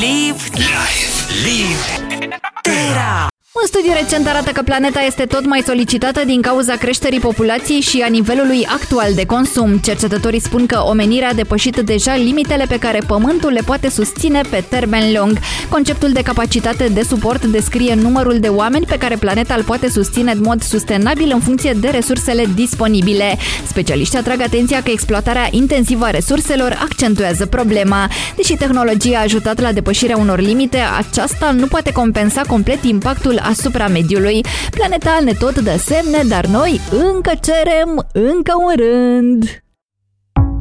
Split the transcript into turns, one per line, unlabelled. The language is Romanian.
Live Terra.
Un studiu recent arată că planeta este tot mai solicitată din cauza creșterii populației și a nivelului actual de consum. Cercetătorii spun că omenirea a depășit deja limitele pe care Pământul le poate susține pe termen lung. Conceptul de capacitate de suport descrie numărul de oameni pe care planeta îl poate susține în mod sustenabil în funcție de resursele disponibile. Specialiștii atrag atenția că exploatarea intensivă a resurselor accentuează problema. Deși tehnologia a ajutat la depășirea unor limite, aceasta nu poate compensa complet impactul asupra mediului. Planeta ne tot dă semne, dar noi încă cerem încă un rând.